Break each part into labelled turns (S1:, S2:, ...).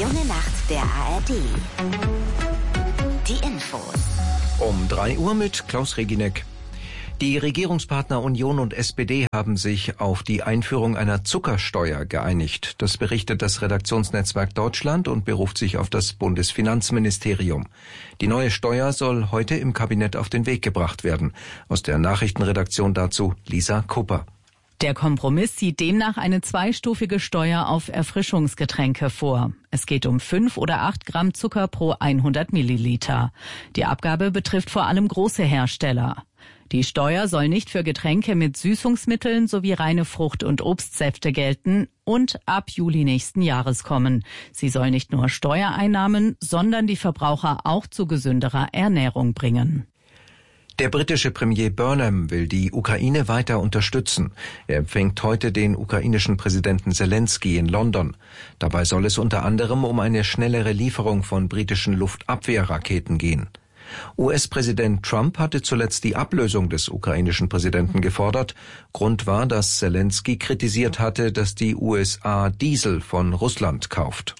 S1: junge Nacht der ARD. Die Infos.
S2: Um 3 Uhr mit Klaus Reginek. Die Regierungspartner Union und SPD haben sich auf die Einführung einer Zuckersteuer geeinigt. Das berichtet das Redaktionsnetzwerk Deutschland und beruft sich auf das Bundesfinanzministerium. Die neue Steuer soll heute im Kabinett auf den Weg gebracht werden. Aus der Nachrichtenredaktion dazu Lisa Kupper.
S3: Der Kompromiss sieht demnach eine zweistufige Steuer auf Erfrischungsgetränke vor. Es geht um 5 oder 8 Gramm Zucker pro 100 Milliliter. Die Abgabe betrifft vor allem große Hersteller. Die Steuer soll nicht für Getränke mit Süßungsmitteln sowie reine Frucht- und Obstsäfte gelten und ab Juli nächsten Jahres kommen. Sie soll nicht nur Steuereinnahmen, sondern die Verbraucher auch zu gesünderer Ernährung bringen.
S2: Der britische Premier Burnham will die Ukraine weiter unterstützen. Er empfängt heute den ukrainischen Präsidenten Zelensky in London. Dabei soll es unter anderem um eine schnellere Lieferung von britischen Luftabwehrraketen gehen. US-Präsident Trump hatte zuletzt die Ablösung des ukrainischen Präsidenten gefordert. Grund war, dass Zelensky kritisiert hatte, dass die USA Diesel von Russland kauft.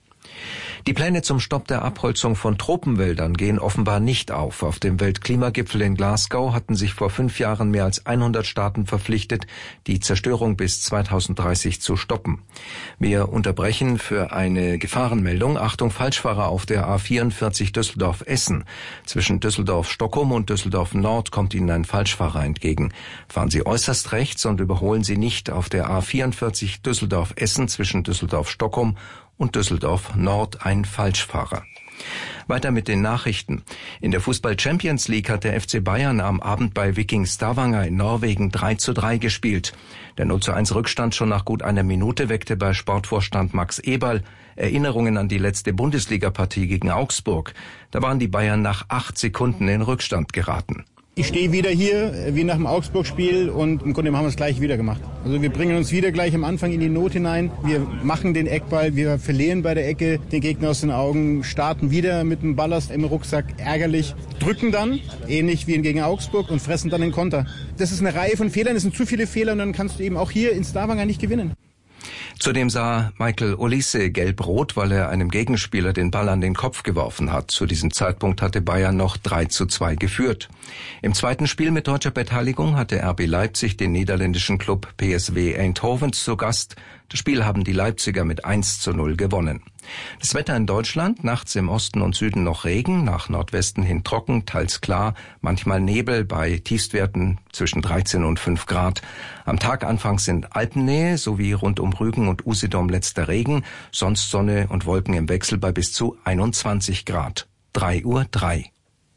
S2: Die Pläne zum Stopp der Abholzung von Tropenwäldern gehen offenbar nicht auf. Auf dem Weltklimagipfel in Glasgow hatten sich vor 5 Jahren mehr als 100 Staaten verpflichtet, die Zerstörung bis 2030 zu stoppen. Wir unterbrechen für eine Gefahrenmeldung. Achtung, Falschfahrer auf der A44 Düsseldorf-Essen. Zwischen Düsseldorf-Stockholm und Düsseldorf-Nord kommt Ihnen ein Falschfahrer entgegen. Fahren Sie äußerst rechts und überholen Sie nicht auf der A44 Düsseldorf-Essen zwischen Düsseldorf-Stockholm und Düsseldorf Nord ein Falschfahrer. Weiter mit den Nachrichten. In der Fußball-Champions League hat der FC Bayern am Abend bei Viking Stavanger in Norwegen 3:3 gespielt. Der 0:1 Rückstand schon nach gut einer Minute weckte bei Sportvorstand Max Eberl Erinnerungen an die letzte Bundesliga-Partie gegen Augsburg. Da waren die Bayern nach 8 Sekunden in Rückstand geraten.
S4: Ich stehe wieder hier, wie nach dem Augsburg-Spiel, und im Grunde haben wir es gleich wieder gemacht. Also wir bringen uns wieder gleich am Anfang in die Not hinein. Wir machen den Eckball, wir verlieren bei der Ecke den Gegner aus den Augen, starten wieder mit dem Ballast im Rucksack ärgerlich, drücken dann, ähnlich wie gegen Augsburg, und fressen dann den Konter. Das ist eine Reihe von Fehlern, es sind zu viele Fehler, und dann kannst du eben auch hier in Stavanger nicht gewinnen.
S2: Zudem sah Michael Olise gelb-rot, weil er einem Gegenspieler den Ball an den Kopf geworfen hat. Zu diesem Zeitpunkt hatte Bayern noch 3:2 geführt. Im zweiten Spiel mit deutscher Beteiligung hatte RB Leipzig den niederländischen Club PSV Eindhoven zu Gast. Das Spiel haben die Leipziger mit 1:0 gewonnen. Das Wetter in Deutschland: nachts im Osten und Süden noch Regen, nach Nordwesten hin trocken, teils klar, manchmal Nebel bei Tiefstwerten zwischen 13 und 5 Grad. Am Tag anfangs in Alpennähe sowie rund um Rügen und Usedom letzter Regen, sonst Sonne und Wolken im Wechsel bei bis zu 21 Grad. 3:03 Uhr.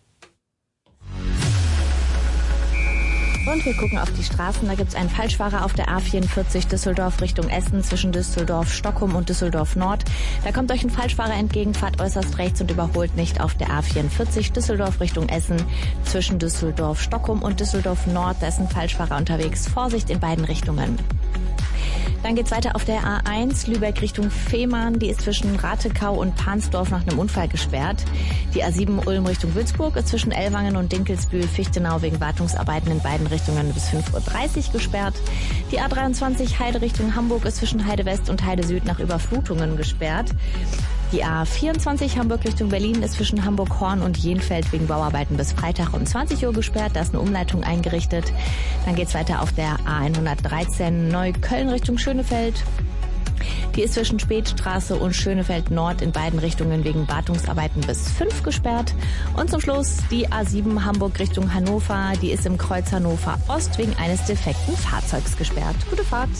S5: Und wir gucken auf die Straßen. Da gibt es einen Falschfahrer auf der A44 Düsseldorf Richtung Essen zwischen Düsseldorf-Stockholm und Düsseldorf-Nord. Da kommt euch ein Falschfahrer entgegen, fahrt äußerst rechts und überholt nicht auf der A44 Düsseldorf Richtung Essen zwischen Düsseldorf-Stockholm und Düsseldorf-Nord. Da ist ein Falschfahrer unterwegs. Vorsicht in beiden Richtungen. Dann geht's weiter auf der A1 Lübeck Richtung Fehmarn. Die ist zwischen Ratekau und Pansdorf nach einem Unfall gesperrt. Die A7 Ulm Richtung Würzburg ist zwischen Ellwangen und Dinkelsbühl-Fichtenau wegen Wartungsarbeiten in beiden Richtungen bis 5:30 Uhr gesperrt. Die A23 Heide Richtung Hamburg ist zwischen Heide West und Heide Süd nach Überflutungen gesperrt. Die A24 Hamburg Richtung Berlin ist zwischen Hamburg-Horn und Jenfeld wegen Bauarbeiten bis Freitag um 20 Uhr gesperrt. Da ist eine Umleitung eingerichtet. Dann geht's weiter auf der A113 Neukölln Richtung Schönefeld. Die ist zwischen Spätstraße und Schönefeld Nord in beiden Richtungen wegen Wartungsarbeiten bis 5 gesperrt. Und zum Schluss die A7 Hamburg Richtung Hannover. Die ist im Kreuz Hannover Ost wegen eines defekten Fahrzeugs gesperrt. Gute Fahrt.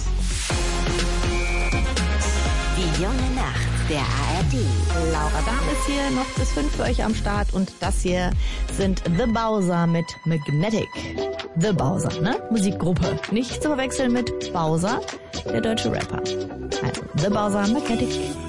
S1: Die junge Nacht der ARD.
S5: Laura Dahm ist hier noch bis 5 für euch am Start, und das hier sind The Bowser mit Magnetic. The Bowser, ne? Musikgruppe. Nicht zu verwechseln mit Bowser, der deutsche Rapper. Also The Bowser, Magnetic.